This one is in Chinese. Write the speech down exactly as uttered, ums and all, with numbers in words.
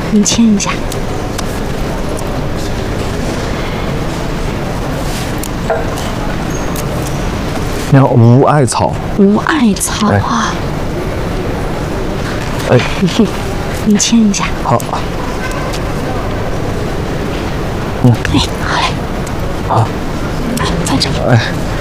您签一下。 你好，无艾草。 无艾草啊。 哎， 您签一下。 好。 嗯，哎，好嘞。 好。 哎，在这。 哎。